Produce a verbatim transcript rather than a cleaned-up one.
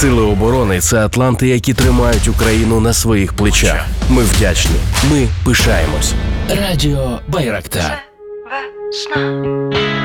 Сили оборони – це атланти, які тримають Україну на своїх плечах. Ми вдячні. Ми пишаємось. Радіо Байрактар. Весна.